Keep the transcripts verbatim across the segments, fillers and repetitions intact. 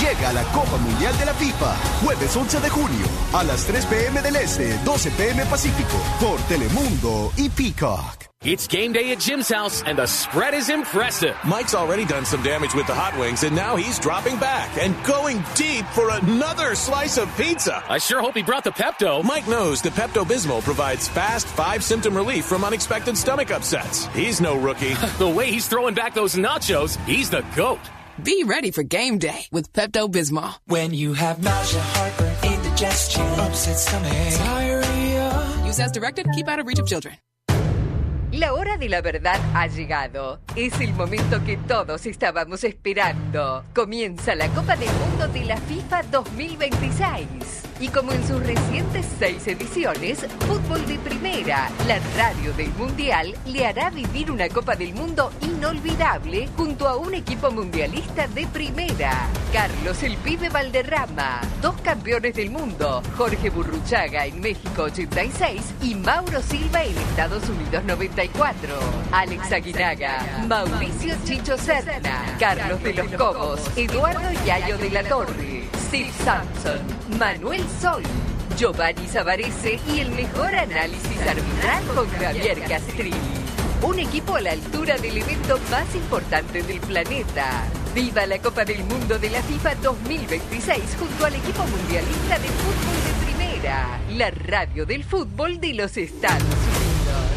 Llega a la Copa Mundial de la FIFA, jueves once de junio, a las tres p m del Este, doce p m Pacífico, por Telemundo y Peacock. It's game day at Jim's house, and the spread is impressive. Mike's already done some damage with the hot wings, and now he's dropping back and going deep for another slice of pizza. I sure hope he brought the Pepto. Mike knows the Pepto-Bismol provides fast five-symptom relief from unexpected stomach upsets. He's no rookie. The way he's throwing back those nachos, he's the GOAT. Be ready for game day with Pepto-Bismol. When you have nausea, heartburn, indigestion, upset stomach, diarrhea. Use as directed. Keep out of reach of children. La hora de la verdad ha llegado. Es el momento que todos estábamos esperando. Comienza la Copa del Mundo de la FIFA dos mil veintiséis. Y como en sus recientes seis ediciones, Fútbol de Primera, la radio del Mundial, le hará vivir una Copa del Mundo inolvidable junto a un equipo mundialista de primera. Carlos el Pibe Valderrama, dos campeones del mundo, Jorge Burruchaga en México ochenta y seis y Mauro Silva en Estados Unidos noventa y cuatro. Alex Aguinaga, Mauricio Chicho Serna, Carlos de los Cobos, Eduardo Yayo de la Torre, Steve Sampson, Manuel Sol, Giovanni Savarese y el mejor análisis arbitral con Javier Castrilli. Un equipo a la altura del evento más importante del planeta. ¡Viva la Copa del Mundo de la FIFA dos mil veintiséis junto al equipo mundialista de fútbol de primera! La radio del fútbol de los Estados Unidos.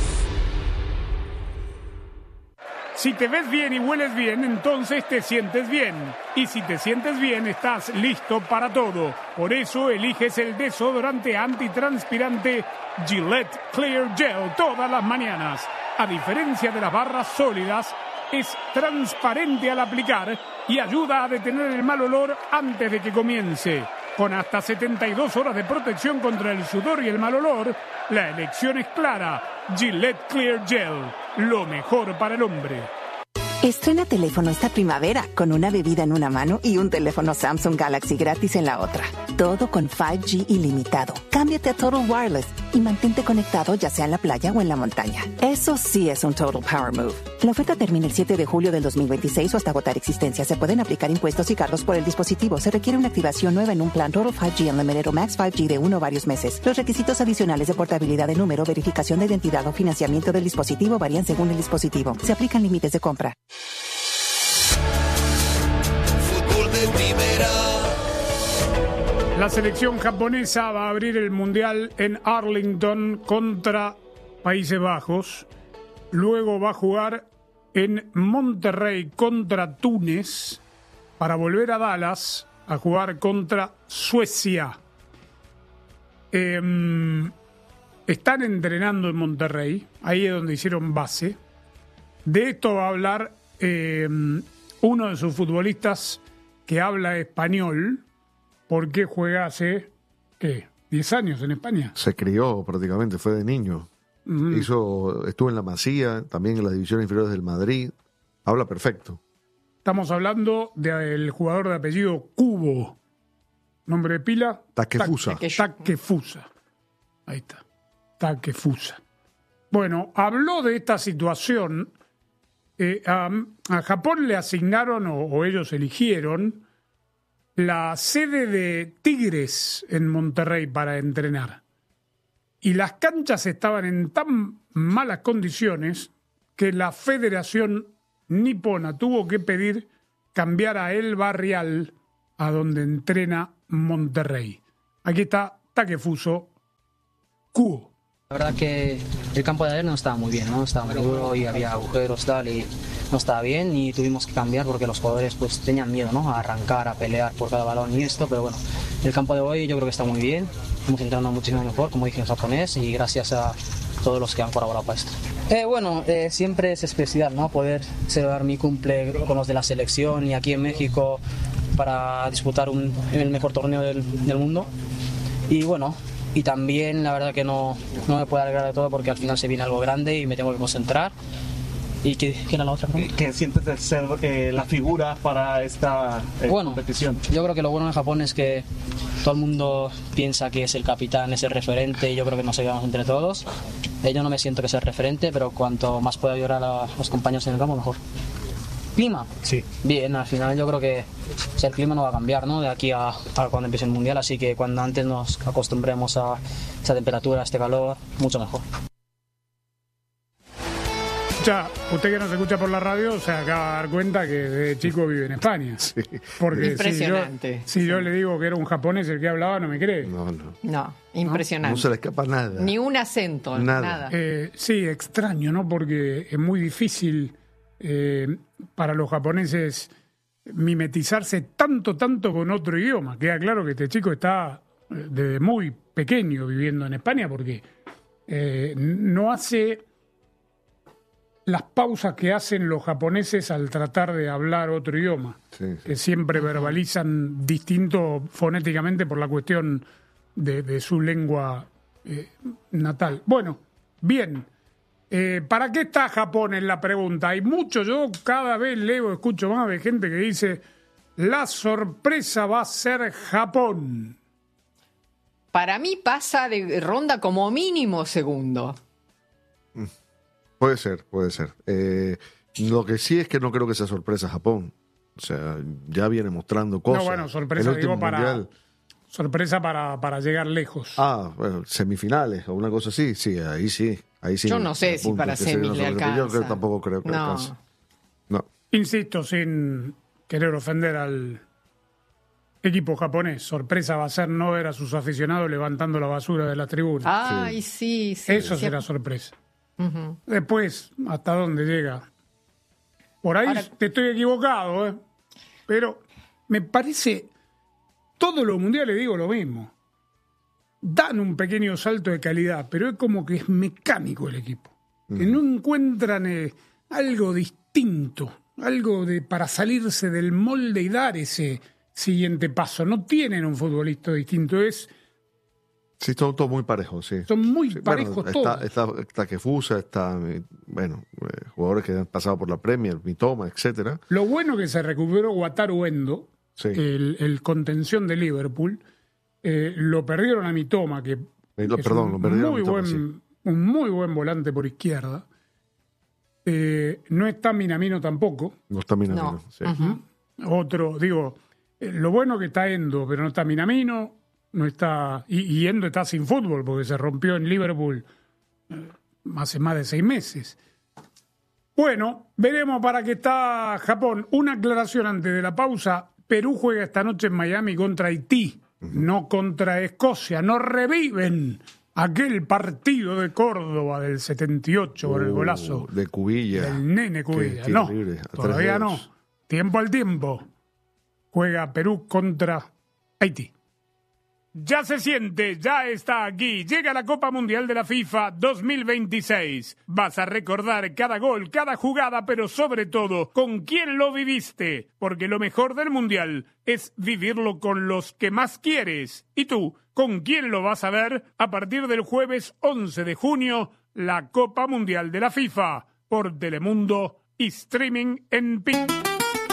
Si te ves bien y hueles bien, entonces te sientes bien. Y si te sientes bien, estás listo para todo. Por eso eliges el desodorante antitranspirante Gillette Clear Gel todas las mañanas. A diferencia de las barras sólidas, es transparente al aplicar y ayuda a detener el mal olor antes de que comience. Con hasta setenta y dos horas de protección contra el sudor y el mal olor, la elección es clara. Gillette Clear Gel, lo mejor para el hombre. Estrena teléfono esta primavera con una bebida en una mano y un teléfono Samsung Galaxy gratis en la otra. Todo con cinco G ilimitado. Cámbiate a Total Wireless y mantente conectado ya sea en la playa o en la montaña. Eso sí es un Total Power Move. La oferta termina el siete de julio del dos mil veintiséis o hasta agotar existencia. Se pueden aplicar impuestos y cargos por el dispositivo. Se requiere una activación nueva en un plan Total cinco G Unlimited o Max cinco G de uno o varios meses. Los requisitos adicionales de portabilidad de número, verificación de identidad o financiamiento del dispositivo varían según el dispositivo. Se aplican límites de compra. Fútbol de primera. La selección japonesa va a abrir el Mundial en Arlington contra Países Bajos. Luego va a jugar en Monterrey contra Túnez para volver a Dallas a jugar contra Suecia. Eh, están entrenando en Monterrey, ahí es donde hicieron base. De esto va a hablar eh, uno de sus futbolistas que habla español, porque juega hace, ¿qué? diez años en España. Se crió prácticamente, fue de niño. Uh-huh. Hizo, estuvo en la Masía, también en las divisiones inferiores del Madrid. Habla perfecto. Estamos hablando del jugador de apellido Kubo. Nombre de pila. Takefusa. Takefusa. Ahí está. Takefusa. Bueno, habló de esta situación. Eh, a, a Japón le asignaron, o, o ellos eligieron, la sede de Tigres en Monterrey para entrenar. Y las canchas estaban en tan malas condiciones que la Federación Nipona tuvo que pedir cambiar a El Barrial, a donde entrena Monterrey. Aquí está Takefuso Kubo. La verdad que el campo de ayer no estaba muy bien, ¿no? Estaba muy duro y había agujeros tal y no estaba bien y tuvimos que cambiar porque los jugadores pues tenían miedo, ¿no? A arrancar, a pelear por cada balón y esto, pero bueno, el campo de hoy yo creo que está muy bien, hemos entrenado muchísimo mejor, como dije en japonés, y gracias a todos los que han colaborado para esto. Eh, bueno, eh, siempre es especial, ¿no? Poder celebrar mi cumple con los de la selección y aquí en México para disputar un, el mejor torneo del, del mundo. Y bueno, y también la verdad que no, no me puedo alegrar de todo porque al final se viene algo grande y me tengo que concentrar. ¿Y qué, qué era la otra pregunta? ¿Qué sientes de ser eh, la figura para esta eh, bueno, competición? Yo creo que lo bueno en Japón es que todo el mundo piensa que es el capitán, es el referente, y yo creo que nos ayudamos entre todos. Eh, yo no me siento que sea el referente, pero cuanto más pueda ayudar a los compañeros en el campo, mejor. ¿Clima? Sí. Bien, al final yo creo que o sea, el clima no va a cambiar, ¿no? De aquí a, a cuando empiece el Mundial, así que cuando antes nos acostumbremos a esa temperatura, a este calor, mucho mejor. Ya, usted que nos escucha por la radio se acaba de dar cuenta que de chico vive en España. Sí. Porque impresionante. Si yo, si yo le digo que era un japonés el que hablaba, no me cree. No, no. No, impresionante. No, no se le escapa nada. Ni un acento, nada. nada. Eh, sí, extraño, ¿no? Porque es muy difícil eh, para los japoneses mimetizarse tanto, tanto con otro idioma. Queda claro que este chico está desde muy pequeño viviendo en España porque eh, no hace las pausas que hacen los japoneses al tratar de hablar otro idioma, sí, sí. que siempre verbalizan distinto fonéticamente por la cuestión de, de su lengua eh, natal. Bueno, bien. Eh, ¿Para qué está Japón en la pregunta? Hay mucho, yo cada vez leo, escucho más de gente que dice la sorpresa va a ser Japón. Para mí pasa de ronda como mínimo segundo. Mm. Puede ser, puede ser. Eh, lo que sí es que no creo que sea sorpresa Japón. O sea, ya viene mostrando cosas. No, bueno, sorpresa digo para mundial. sorpresa para, para llegar lejos. Ah, bueno, semifinales o una cosa así, sí, ahí sí, ahí sí. Yo no sé si para semis le alcanza. Yo creo, tampoco creo que no. alcance. No. Insisto, sin querer ofender al equipo japonés, sorpresa va a ser no ver a sus aficionados levantando la basura de la tribuna. Ay, sí, sí. Eso sí. será sorpresa. Uh-huh. Después, ¿hasta dónde llega? Por ahí Ahora, te estoy equivocado, ¿eh? Pero me parece, todos los mundiales digo lo mismo. Dan un pequeño salto de calidad, pero es como que es mecánico el equipo. Uh-huh. Que no encuentran eh, algo distinto, algo de para salirse del molde y dar ese siguiente paso. No tienen un futbolista distinto, es... Sí, son todos muy parejos, sí. Son muy sí, parejos bueno, todos. Está, está, está Kefusa, está, bueno, eh, jugadores que han pasado por la Premier, Mitoma, etcétera. Lo bueno que se recuperó Wataru Endo, sí. el, el contención de Liverpool, eh, lo perdieron a Mitoma, que eh, lo, es perdón, un, lo perdieron muy Mitoma, buen, sí. un muy buen volante por izquierda. Eh, no está Minamino tampoco. No está Minamino, no. sí. Uh-huh. Otro, digo, eh, lo bueno que está Endo, pero no está Minamino. No está, y, y Endo está sin fútbol porque se rompió en Liverpool eh, hace más de seis meses. Bueno, veremos para qué está Japón. Una aclaración antes de la pausa. Perú juega esta noche en Miami contra Haití, uh-huh. no contra Escocia. No reviven aquel partido de Córdoba del setenta y ocho uh, con el golazo de Cubilla. Del nene Cubilla. No, libre, todavía no. Tiempo al tiempo. Juega Perú contra Haití. Ya se siente, ya está aquí. Llega la Copa Mundial de la FIFA dos mil veintiséis. Vas a recordar cada gol, cada jugada, pero sobre todo, con quién lo viviste. Porque lo mejor del Mundial es vivirlo con los que más quieres. ¿Y tú, con quién lo vas a ver? A partir del jueves once de junio, la Copa Mundial de la FIFA. Por Telemundo y streaming en P I C.